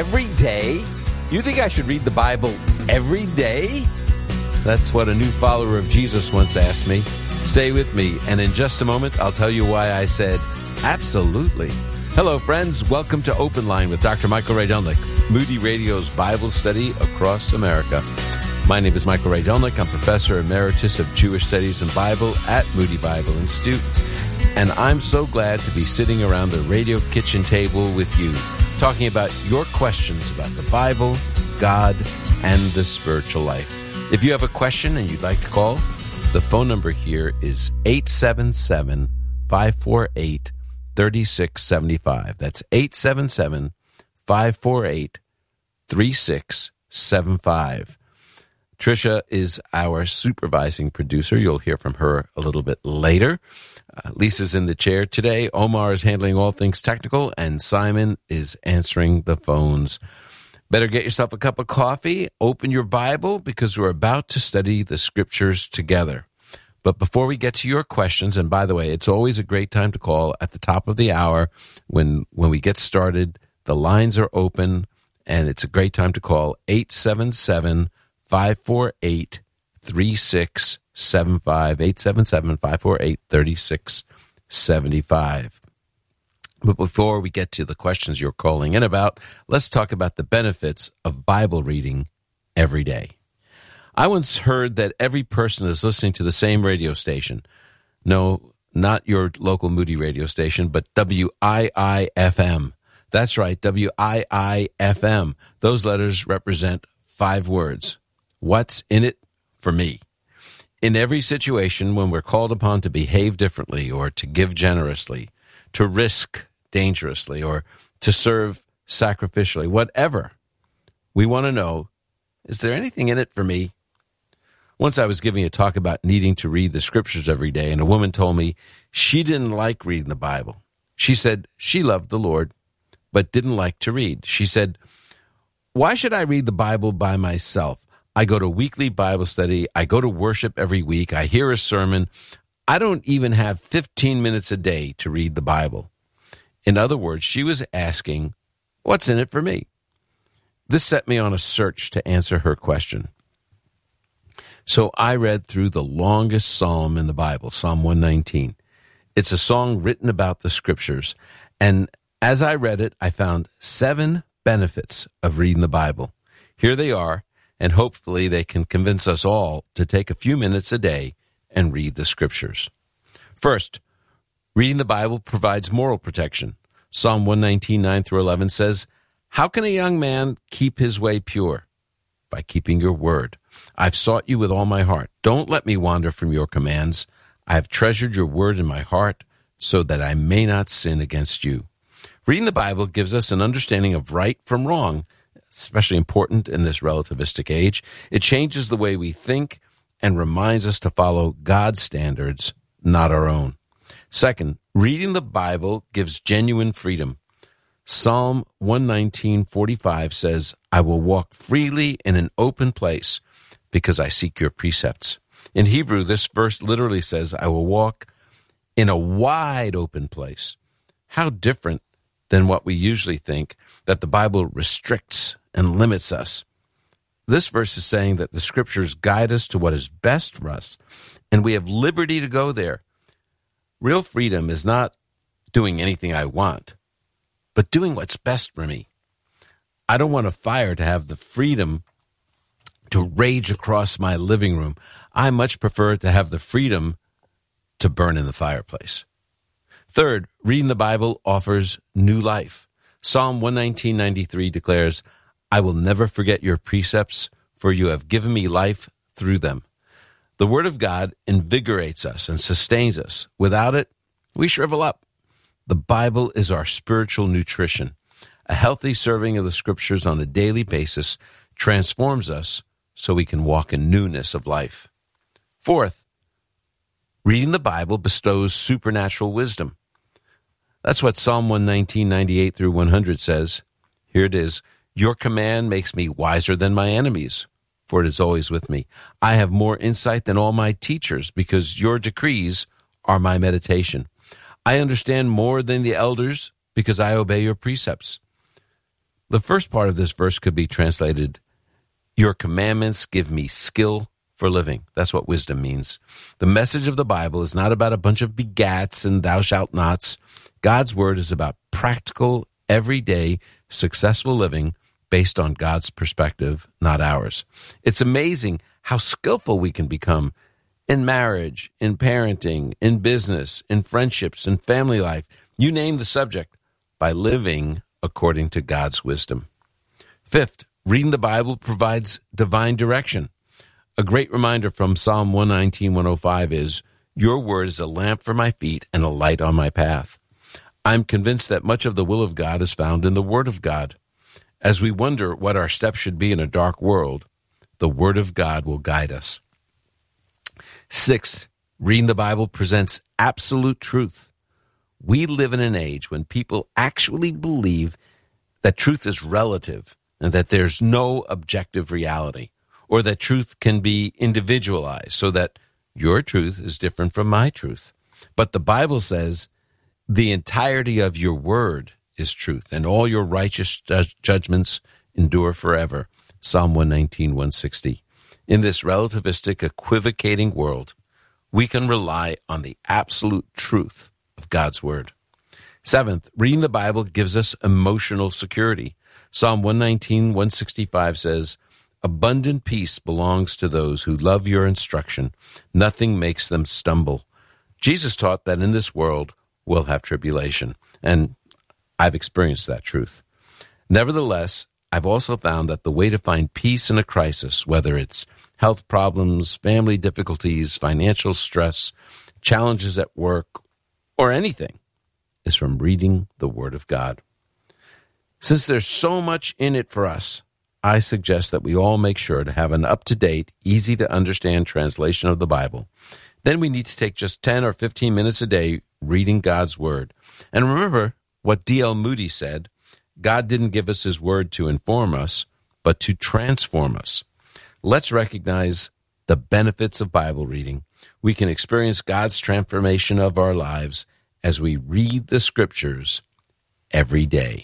every day? You think I should read the Bible every day? That's what a new follower of Jesus once asked me. Stay with me, and in just a moment, I'll tell you why I said absolutely. Hello, friends. Welcome to Open Line with Dr. Michael Rydelnik, Moody Radio's Bible study across America. My name is Michael Rydelnik. I'm Professor Emeritus of Jewish Studies and Bible at Moody Bible Institute, and I'm so glad to be sitting around the radio kitchen table with you, talking about your questions about the Bible, God, and the spiritual life. If you have a question and you'd like to call, the phone number here is 877-548-3675. That's 877-548-3675. Tricia is our supervising producer. You'll hear from her a little bit later. Lisa's in the chair today. Omar is handling all things technical, and Simon is answering the phones. Better get yourself a cup of coffee, open your Bible, because we're about to study the Scriptures together. But before we get to your questions, and by the way, it's always a great time to call at the top of the hour when we get started. The lines are open, and it's a great time to call 877-548-3675, 877-548-3675. But before we get to the questions you're calling in about, let's talk about the benefits of Bible reading every day. I once heard that every person is listening to the same radio station. No, not your local Moody radio station, but WIIFM. That's right, WIIFM. Those letters represent 5 words. What's in it for me? In every situation when we're called upon to behave differently or to give generously, to risk dangerously, or to serve sacrificially, whatever, we want to know, is there anything in it for me? Once I was giving a talk about needing to read the Scriptures every day, and a woman told me she didn't like reading the Bible. She said she loved the Lord, but didn't like to read. She said, why should I read the Bible by myself? I go to weekly Bible study. I go to worship every week. I hear a sermon. I don't even have 15 minutes a day to read the Bible. In other words, she was asking, what's in it for me? This set me on a search to answer her question. So I read through the longest psalm in the Bible, Psalm 119. It's a song written about the Scriptures. And as I read it, I found 7 benefits of reading the Bible. Here they are, and hopefully they can convince us all to take a few minutes a day and read the Scriptures. First, reading the Bible provides moral protection. Psalm 119, 9 through 11 says, how can a young man keep his way pure? By keeping your word. I've sought you with all my heart. Don't let me wander from your commands. I have treasured your word in my heart so that I may not sin against you. Reading the Bible gives us an understanding of right from wrong, especially important in this relativistic age. It changes the way we think and reminds us to follow God's standards, not our own. Second, reading the Bible gives genuine freedom. Psalm 119:45 says, I will walk freely in an open place because I seek your precepts. In Hebrew, this verse literally says, I will walk in a wide open place. How different than what we usually think, that the Bible restricts and limits us. This verse is saying that the Scriptures guide us to what is best for us, and we have liberty to go there. Real freedom is not doing anything I want, but doing what's best for me. I don't want a fire to have the freedom to rage across my living room. I much prefer to have the freedom to burn in the fireplace. Third, reading the Bible offers new life. Psalm 119:93 declares, I will never forget your precepts, for you have given me life through them. The Word of God invigorates us and sustains us. Without it, we shrivel up. The Bible is our spiritual nutrition. A healthy serving of the Scriptures on a daily basis transforms us so we can walk in newness of life. Fourth, reading the Bible bestows supernatural wisdom. That's what Psalm 119:98 through 100 says. Here it is. Your command makes me wiser than my enemies, for it is always with me. I have more insight than all my teachers, because your decrees are my meditation. I understand more than the elders, because I obey your precepts. The first part of this verse could be translated, your commandments give me skill for living. That's what wisdom means. The message of the Bible is not about a bunch of begats and thou shalt nots. God's word is about practical, everyday, successful living based on God's perspective, not ours. It's amazing how skillful we can become in marriage, in parenting, in business, in friendships, in family life. You name the subject, by living according to God's wisdom. Fifth, reading the Bible provides divine direction. A great reminder from Psalm 119:105 is, your word is a lamp for my feet and a light on my path. I'm convinced that much of the will of God is found in the Word of God. As we wonder what our steps should be in a dark world, the Word of God will guide us. Sixth, reading the Bible presents absolute truth. We live in an age when people actually believe that truth is relative and that there's no objective reality, or that truth can be individualized so that your truth is different from my truth. But the Bible says the entirety of your word is truth, and all your righteous judgments endure forever. Psalm 119:160. In this relativistic, equivocating world, we can rely on the absolute truth of God's word. Seventh, reading the Bible gives us emotional security. Psalm 119:165 says, abundant peace belongs to those who love your instruction. Nothing makes them stumble. Jesus taught that in this world we'll have tribulation, and I've experienced that truth. Nevertheless, I've also found that the way to find peace in a crisis, whether it's health problems, family difficulties, financial stress, challenges at work, or anything, is from reading the Word of God. Since there's so much in it for us, I suggest that we all make sure to have an up-to-date, easy-to-understand translation of the Bible. Then we need to take just 10 or 15 minutes a day reading God's Word. And remember what D.L. Moody said, God didn't give us his Word to inform us, but to transform us. Let's recognize the benefits of Bible reading. We can experience God's transformation of our lives as we read the Scriptures every day.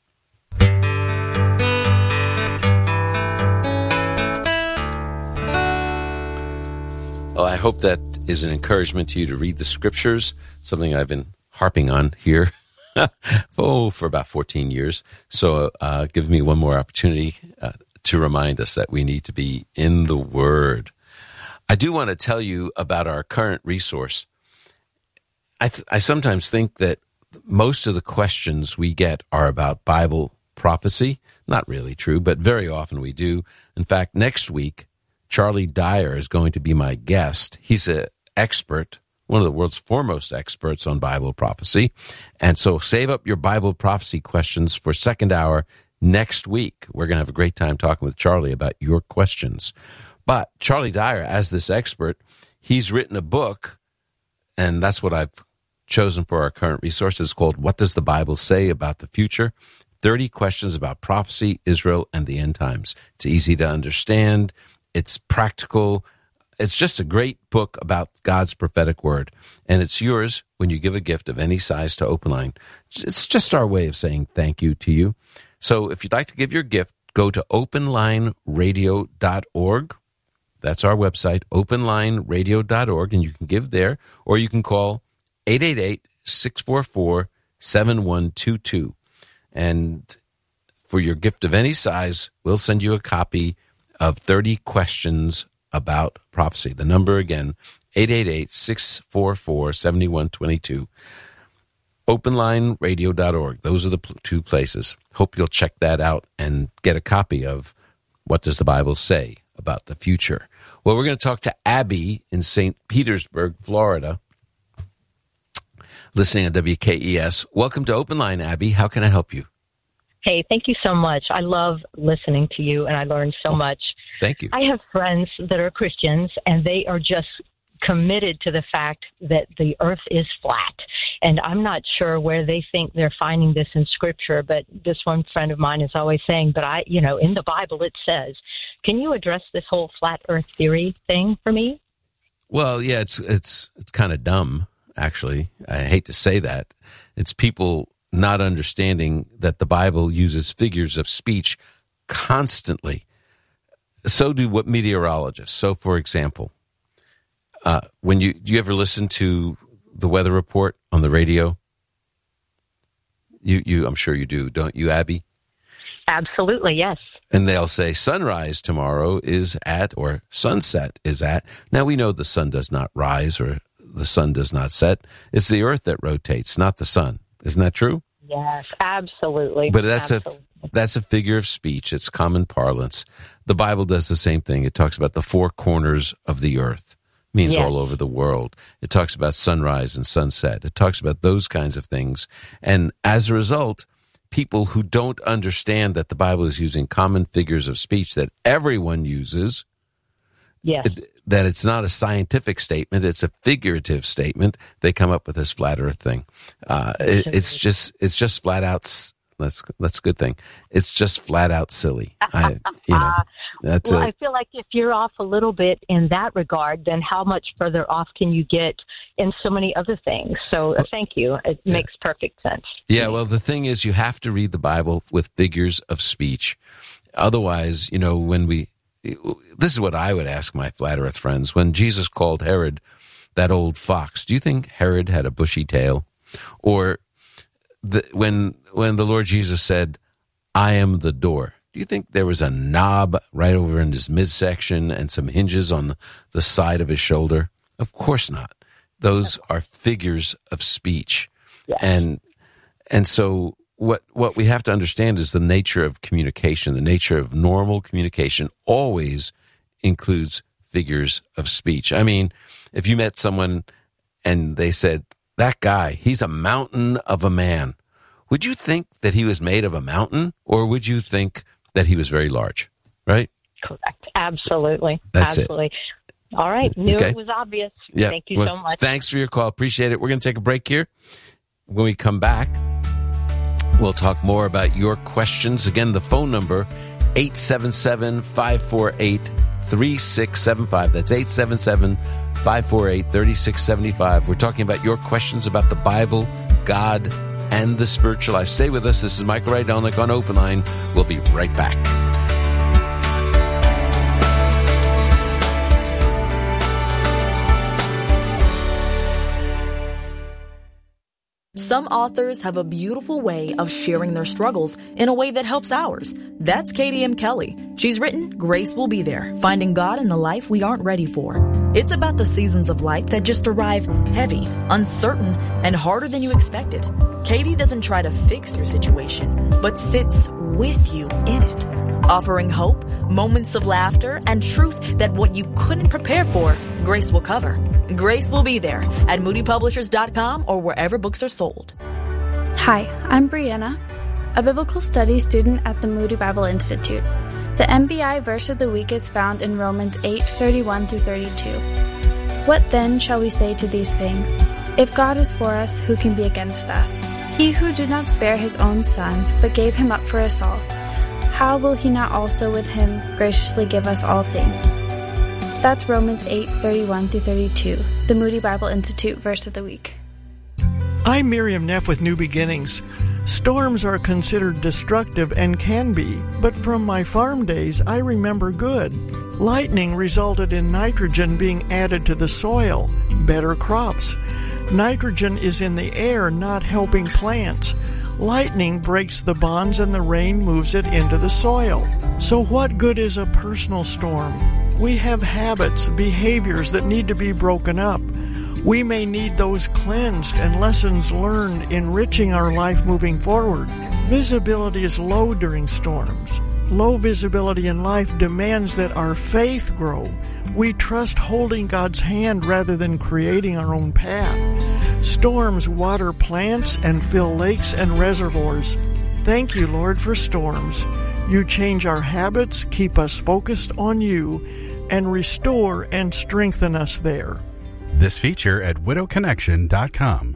Well, I hope that is an encouragement to you to read the Scriptures, something I've been harping on here for about 14 years. So give me one more opportunity to remind us that we need to be in the Word. I do want to tell you about our current resource. I sometimes think that most of the questions we get are about Bible prophecy. Not really true, but very often we do. In fact, next week, Charlie Dyer is going to be my guest. He's an expert, one of the world's foremost experts on Bible prophecy. And so save up your Bible prophecy questions for second hour next week. We're going to have a great time talking with Charlie about your questions. But Charlie Dyer, as this expert, he's written a book, and that's what I've chosen for our current resource. It's called What Does the Bible Say About the Future? 30 Questions About Prophecy, Israel, and the End Times. It's easy to understand. It's practical. It's just a great book about God's prophetic word. And it's yours when you give a gift of any size to Open Line. It's just our way of saying thank you to you. So if you'd like to give your gift, go to openlineradio.org. That's our website, openlineradio.org, and you can give there, or you can call 888-644-7122. And for your gift of any size, we'll send you a copy of 30 Questions About Prophecy. The number again, 888-644-7122. openlineradio.org. Those are the two places. Hope you'll check that out and get a copy of What Does the Bible Say About the Future. Well, we're going to talk to Abby in St. Petersburg, Florida, listening on WKES. Welcome to Open Line, Abby. How can I help you? Hey, thank you so much. I love listening to you, and I learn so much. Thank you. I have friends that are Christians, and they are just committed to the fact that the earth is flat. And I'm not sure where they think they're finding this in Scripture, but this one friend of mine is always saying, but in the Bible it says. Can you address this whole flat earth theory thing for me? Well, yeah, it's kind of dumb, actually. I hate to say that. It's people not understanding that the Bible uses figures of speech constantly. So do what meteorologists. So, for example, do you ever listen to the weather report on the radio? You, I'm sure you do, don't you, Abby? Absolutely, yes. And they'll say sunrise tomorrow is at, or sunset is at. Now, we know the sun does not rise or the sun does not set. It's the earth that rotates, not the sun. Isn't that true? Yes, absolutely. But that's a figure of speech. It's common parlance. The Bible does the same thing. It talks about the four corners of the earth. It means all over the world. It talks about sunrise and sunset. It talks about those kinds of things. And as a result, people who don't understand that the Bible is using common figures of speech that everyone uses, that it's not a scientific statement, it's a figurative statement, they come up with this flat earth thing. It's just flat out. That's a good thing. It's just flat out silly. I feel like if you're off a little bit in that regard, then how much further off can you get in so many other things? So thank you. It makes perfect sense. Yeah, well, the thing is, you have to read the Bible with figures of speech. Otherwise, this is what I would ask my flat earth friends. When Jesus called Herod that old fox, do you think Herod had a bushy tail? Or when the Lord Jesus said, "I am the door," do you think there was a knob right over in his midsection and some hinges on the side of his shoulder? Of course not. Those are figures of speech. Yeah. And so what we have to understand is the nature of communication. The nature of normal communication always includes figures of speech. I mean, if you met someone and they said, "That guy, he's a mountain of a man," would you think that he was made of a mountain, or would you think that he was very large? Right? Correct. Absolutely. That's Absolutely. It. All right. Knew it was obvious. Yeah. Thank you so much. Thanks for your call. Appreciate it. We're going to take a break here. When we come back, we'll talk more about your questions. Again, the phone number, 877-548-3675. That's 877-548-3675. We're talking about your questions about the Bible, God, and the spiritual life. Stay with us. This is Michael Rydelnik on Open Line. We'll be right back. Some authors have a beautiful way of sharing their struggles in a way that helps ours. That's Katie M. Kelly. She's written Grace Will Be There, Finding God in the Life We Aren't Ready For. It's about the seasons of life that just arrive heavy, uncertain, and harder than you expected. Katie doesn't try to fix your situation, but sits with you in it, offering hope, moments of laughter, and truth that what you couldn't prepare for, Grace will cover. Grace Will Be There at moodypublishers.com or wherever books are sold. Hi, I'm Brianna, a biblical studies student at the Moody Bible Institute. The MBI verse of the week is found in Romans 8:31-32. What then shall we say to these things? If God is for us, who can be against us? He who did not spare his own son, but gave him up for us all, how will he not also with him graciously give us all things? That's Romans 8:31-32, the Moody Bible Institute verse of the week. I'm Miriam Neff with New Beginnings. Storms are considered destructive and can be, but from my farm days, I remember good. Lightning resulted in nitrogen being added to the soil, better crops. Nitrogen is in the air, not helping plants. Lightning breaks the bonds and the rain moves it into the soil. So what good is a personal storm? We have habits, behaviors that need to be broken up. We may need those cleansed and lessons learned, enriching our life moving forward. Visibility is low during storms. Low visibility in life demands that our faith grow. We trust holding God's hand rather than creating our own path. Storms water plants and fill lakes and reservoirs. Thank you, Lord, for storms. You change our habits, keep us focused on you, and restore and strengthen us there. This feature at widowconnection.com.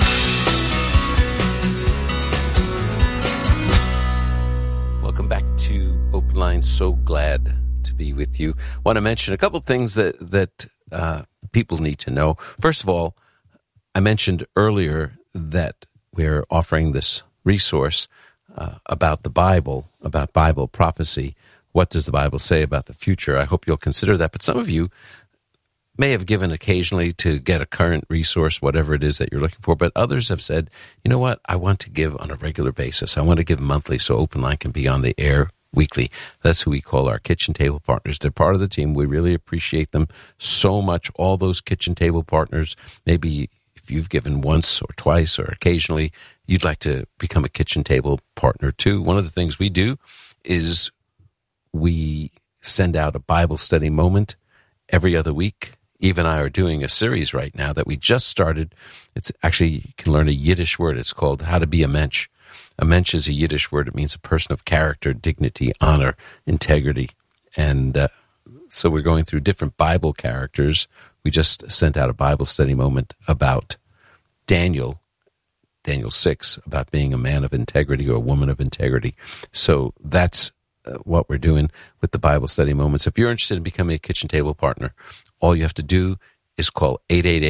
Welcome back to Open Line. So glad to be with you. Want to mention a couple of things that people need to know. First of all, I mentioned earlier that we're offering this resource about the Bible, about Bible prophecy. What does the Bible say about the future? I hope you'll consider that. But some of you may have given occasionally to get a current resource, whatever it is that you're looking for. But others have said, you know what? I want to give on a regular basis. I want to give monthly so Open Line can be on the air weekly. That's who we call our kitchen table partners. They're part of the team. We really appreciate them so much. All those kitchen table partners, maybe if you've given once or twice or occasionally, you'd like to become a kitchen table partner too. One of the things we do is we send out a Bible study moment every other week. Eve and I are doing a series right now that we just started. It's actually, you can learn a Yiddish word. It's called How to Be a Mensch. A mensch is a Yiddish word. It means a person of character, dignity, honor, integrity. And so we're going through different Bible characters. We just sent out a Bible study moment about Daniel 6, about being a man of integrity or a woman of integrity. So that's what we're doing with the Bible study moments. If you're interested in becoming a kitchen table partner, all you have to do is call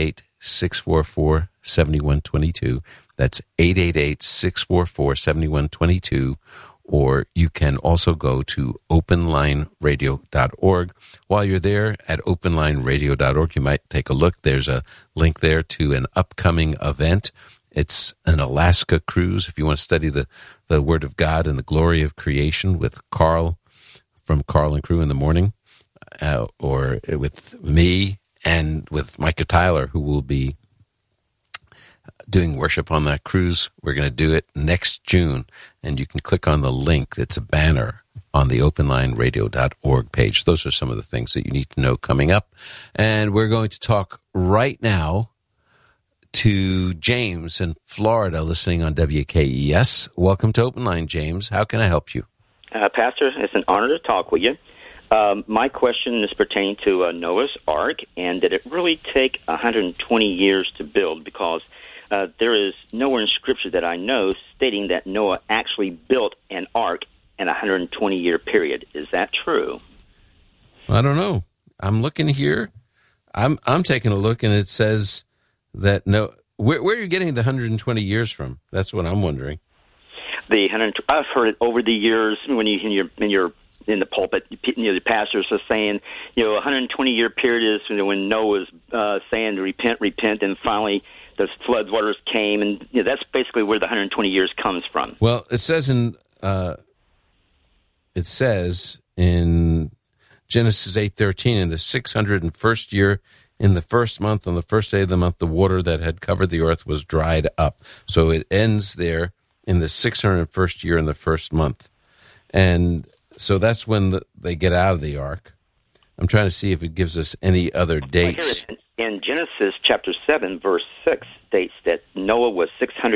888-644-7122. That's 888-644-7122. Or you can also go to openlineradio.org. While you're there at openlineradio.org, you might take a look. There's a link there to an upcoming event. It's an Alaska cruise. If you want to study the Word of God and the glory of creation with Carl from Carl and Crew in the morning, or with me and with Micah Tyler, who will be doing worship on that cruise. We're going to do it next June, and you can click on the link. It's a banner on the openlineradio.org page. Those are some of the things that you need to know coming up. And we're going to talk right now to James in Florida, listening on WKES. Welcome to Open Line, James. How can I help you? Pastor, it's an honor to talk with you. My question is pertaining to Noah's Ark, and did it really take 120 years to build? Because there is nowhere in Scripture that I know stating that Noah actually built an ark in a 120-year period. Is that true? I don't know. I'm looking here. I'm taking a look, and it says that no. Where are you getting the 120 years from? That's what I'm wondering. I've heard it over the years when you're in the pulpit, the pastors are saying, 120-year period is when Noah was saying to repent, and finally the flood waters came, and that's basically where the 120 years comes from. Well, it says in Genesis 8:13, in the 601st year, in the first month, on the first day of the month, the water that had covered the earth was dried up. So it ends there in the 601st year in the first month. And so that's when they get out of the ark. I'm trying to see if it gives us any other dates. In Genesis chapter 7, verse 6 states that Noah was 600